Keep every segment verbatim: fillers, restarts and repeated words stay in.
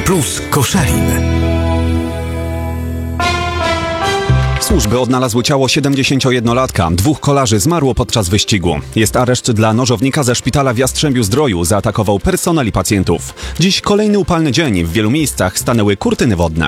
Plus Koszalin. Służby odnalazły ciało siedemdziesięciojednolatka. Dwóch kolarzy zmarło podczas wyścigu. Jest areszt dla nożownika ze szpitala w Jastrzębiu-Zdroju. Zaatakował personel i pacjentów. Dziś kolejny upalny dzień. W wielu miejscach stanęły kurtyny wodne.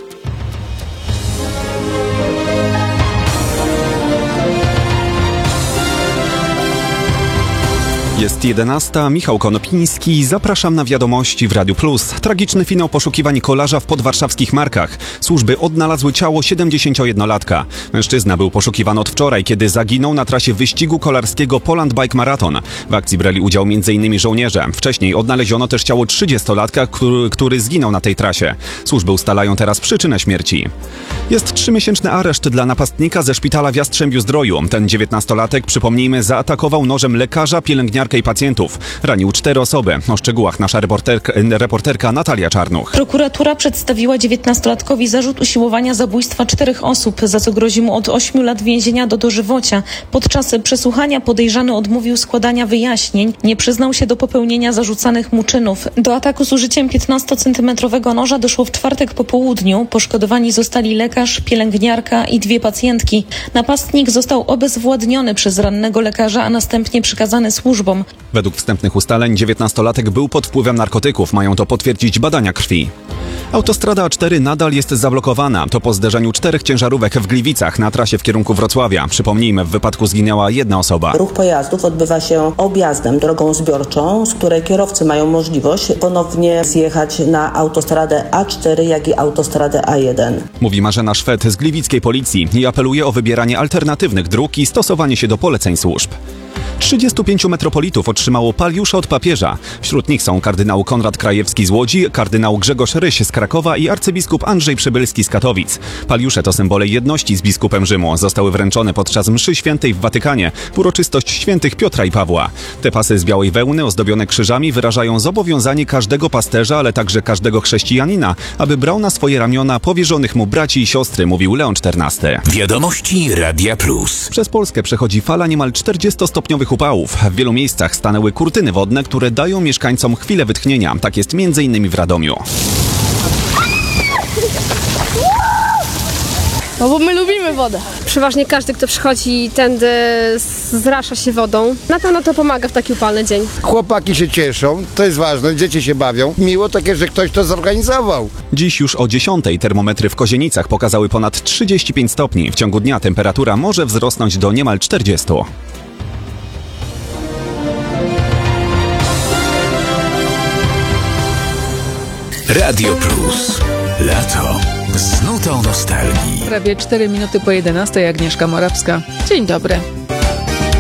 Jest jedenasta, Michał Konopiński, zapraszam na wiadomości w Radiu Plus. Tragiczny finał poszukiwań kolarza w podwarszawskich Markach. Służby odnalazły ciało siedemdziesięciojednolatka. Mężczyzna był poszukiwany od wczoraj, kiedy zaginął na trasie wyścigu kolarskiego Poland Bike Marathon. W akcji brali udział między innymi żołnierze. Wcześniej odnaleziono też ciało trzydziestolatka, który, który zginął na tej trasie. Służby ustalają teraz przyczynę śmierci. Jest trzymiesięczny areszt dla napastnika ze szpitala w Jastrzębiu-Zdroju. Ten dziewiętnastolatek, przypomnijmy, zaatakował nożem lekarza, pielęgniarkę i pacjentów. Ranił cztery osoby. O szczegółach nasza reporterka, reporterka Natalia Czarnuch. Prokuratura przedstawiła dziewiętnastolatkowi zarzut usiłowania zabójstwa czterech osób, za co grozi mu od ośmiu lat więzienia do dożywocia. Podczas przesłuchania podejrzany odmówił składania wyjaśnień. Nie przyznał się do popełnienia zarzucanych mu czynów. Do ataku z użyciem piętnastocentymetrowego noża doszło w czwartek po południu. Poszkodowani zostali lekarz, pielęgniarka i dwie pacjentki. Napastnik został obezwładniony przez rannego lekarza, a następnie przekazany służbom. Według wstępnych ustaleń dziewiętnastolatek był pod wpływem narkotyków. Mają to potwierdzić badania krwi. Autostrada A cztery nadal jest zablokowana. To po zderzeniu czterech ciężarówek w Gliwicach na trasie w kierunku Wrocławia. Przypomnijmy, w wypadku zginęła jedna osoba. Ruch pojazdów odbywa się objazdem, drogą zbiorczą, z której kierowcy mają możliwość ponownie zjechać na autostradę A cztery, jak i autostradę A jeden. Mówi Marzena Szwed z gliwickiej policji i apeluje o wybieranie alternatywnych dróg i stosowanie się do poleceń służb. trzydziestu pięciu metropolitów otrzymało paliusze od papieża. Wśród nich są kardynał Konrad Krajewski z Łodzi, kardynał Grzegorz Ryś z Krakowa i arcybiskup Andrzej Przybylski z Katowic. Paliusze to symbole jedności z biskupem Rzymu. Zostały wręczone podczas mszy świętej w Watykanie w uroczystość świętych Piotra i Pawła. Te pasy z białej wełny ozdobione krzyżami wyrażają zobowiązanie każdego pasterza, ale także każdego chrześcijanina, aby brał na swoje ramiona powierzonych mu braci i siostry, mówił Leon czternasty. Wiadomości Radia Plus. Przez Polskę przechodzi fala niemal czterdziestostopniowych upałów. W wielu miejscach stanęły kurtyny wodne, które dają mieszkańcom chwilę wytchnienia. Tak jest między innymi w Radomiu. No bo my lubimy wodę. Przeważnie każdy, kto przychodzi tędy, zrasza się wodą. Na pewno to pomaga w taki upalny dzień. Chłopaki się cieszą, to jest ważne, dzieci się bawią. Miło takie, że ktoś to zorganizował. Dziś już o dziesiątej termometry w Kozienicach pokazały ponad trzydzieści pięć stopni. W ciągu dnia temperatura może wzrosnąć do niemal czterdziestu. Radio Plus. Lato z nutą nostalgii. Prawie cztery minuty po jedenastej. Agnieszka Morawska. Dzień dobry.